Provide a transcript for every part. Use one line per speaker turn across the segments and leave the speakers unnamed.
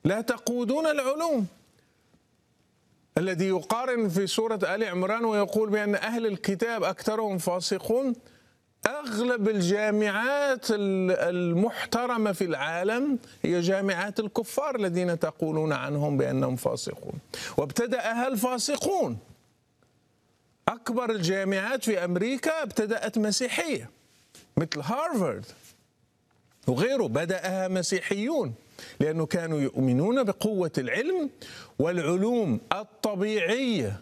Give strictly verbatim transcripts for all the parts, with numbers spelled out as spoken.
لا تقودون العلوم. الذي يقارن في سورة آل عمران ويقول بأن أهل الكتاب أكثرهم فاسقون، أغلب الجامعات المحترمة في العالم هي جامعات الكفار الذين تقولون عنهم بأنهم فاسقون، وابتدأها الفاسقون. أكبر الجامعات في أمريكا ابتدأت مسيحية مثل هارفارد وغيره، بدأها مسيحيون لأنه كانوا يؤمنون بقوة العلم والعلوم الطبيعية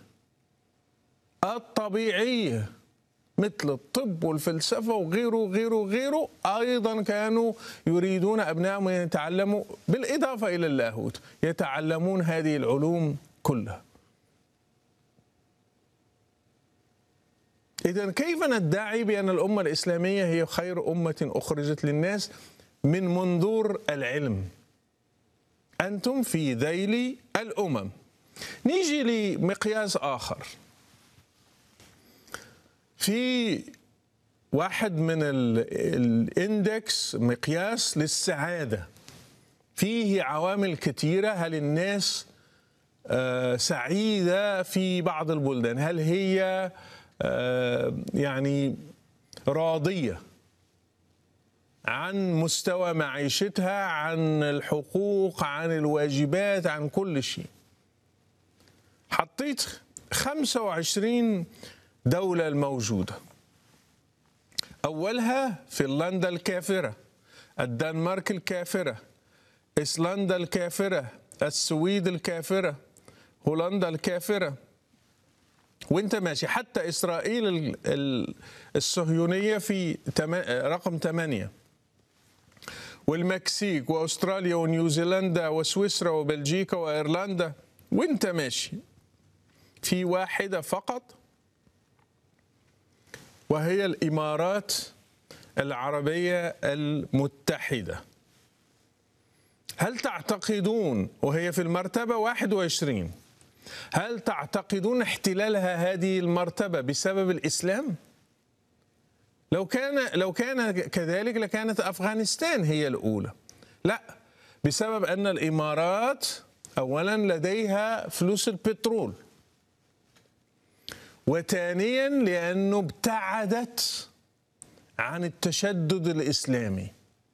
الطبيعية مثل الطب والفلسفة وغيره وغيره وغيره. أيضا كانوا يريدون أبنائهم أن يتعلموا بالإضافة إلى اللاهوت، يتعلمون هذه العلوم كلها. إذن كيف ندعي بأن الأمة الإسلامية هي خير أمة أخرجت للناس من منظور العلم؟ أنتم في ذيل الأمم. نيجي لمقياس آخر. في واحد من الاندكس، مقياس للسعادة، فيه عوامل كثيرة. هل الناس سعيدة في بعض البلدان؟ هل هي يعني راضية عن مستوى معيشتها، عن الحقوق، عن الواجبات، عن كل شيء؟ حطيت خمسة وعشرين دولة الموجودة. أولها فنلندا الكافرة، الدنمارك الكافرة، إيسلندا الكافرة، السويد الكافرة، هولندا الكافرة، وانت ماشي حتى إسرائيل الصهيونية في رقم ثمانية، والمكسيك وأستراليا ونيوزيلندا وسويسرا وبلجيكا وإيرلندا، وانت ماشي. في واحدة فقط وهي الإمارات العربية المتحدة. هل تعتقدون، وهي في المرتبة واحد وعشرين، هل تعتقدون احتلالها هذه المرتبة بسبب الإسلام؟ لو كان لو كان كذلك لكانت أفغانستان هي الأولى. لا، بسبب أن الإمارات أولا لديها فلوس البترول، وثانيا لأنه ابتعدت عن التشدد الإسلامي،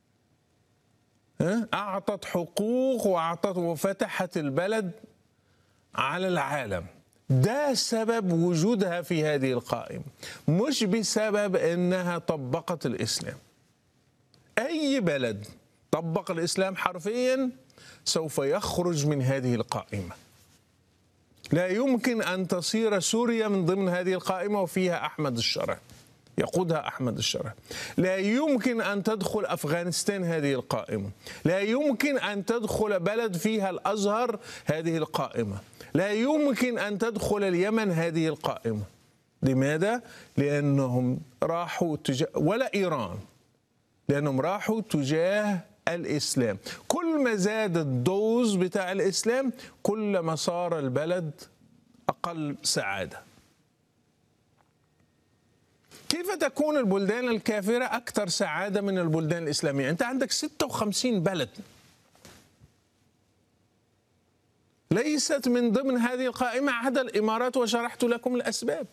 أعطت حقوق وأعطت وفتحت البلد على العالم. ده سبب وجودها في هذه القائمة، مش بسبب أنها طبقت الإسلام. أي بلد طبق الإسلام حرفيا سوف يخرج من هذه القائمة. لا يمكن أن تصير سوريا من ضمن هذه القائمة وفيها أحمد الشرع، يقودها أحمد الشرع. لا يمكن أن تدخل أفغانستان هذه القائمة. لا يمكن أن تدخل بلد فيها الأزهر هذه القائمة. لا يمكن أن تدخل اليمن هذه القائمة. لماذا؟ لأنهم راحوا تجاه، ولا إيران، لأنهم راحوا تجاه الإسلام. كل ما زاد الدوز بتاع الإسلام كل ما صار البلد أقل سعادة. كيف تكون البلدان الكافرة أكثر سعادة من البلدان الإسلامية؟ أنت عندك ستة وخمسين بلد ليست من ضمن هذه القائمة عدا الإمارات، وشرحت لكم الأسباب.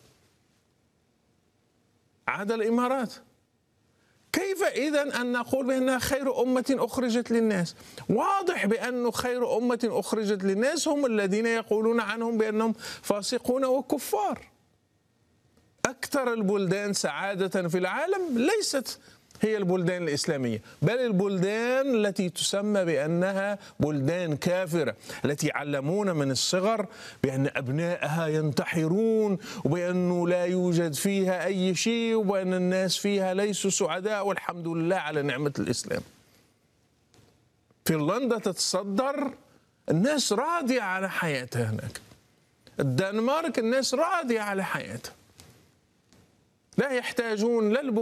عدا الإمارات. كيف إذن أن نقول بأنها خير أمة أخرجت للناس؟ واضح بأن خير أمة أخرجت للناس هم الذين يقولون عنهم بأنهم فاسقون وكفار. أكثر البلدان سعادة في العالم ليست هي البلدان الإسلامية، بل البلدان التي تسمى بأنها بلدان كافرة، التي علمونا من الصغر بأن أبنائها ينتحرون، وبأنه لا يوجد فيها أي شيء، وبأن الناس فيها ليسوا سعداء، والحمد لله على نعمة الإسلام. فنلندا تتصدر، الناس راضية على حياتها هناك. الدنمارك الناس راضية على حياتها، لا يحتاجون لا